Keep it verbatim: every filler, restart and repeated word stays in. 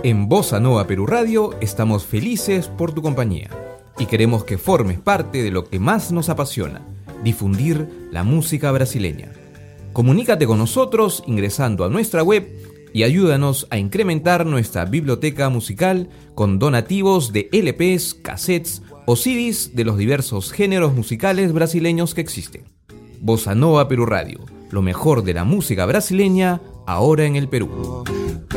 En Bossa Nova Perú Radio estamos felices por tu compañía y queremos que formes parte de lo que más nos apasiona, difundir la música brasileña. Comunícate con nosotros ingresando a nuestra web y ayúdanos a incrementar nuestra biblioteca musical con donativos de L Pes, cassettes o C Ds de los diversos géneros musicales brasileños que existen. Bossa Nova Perú Radio, lo mejor de la música brasileña ahora en el Perú.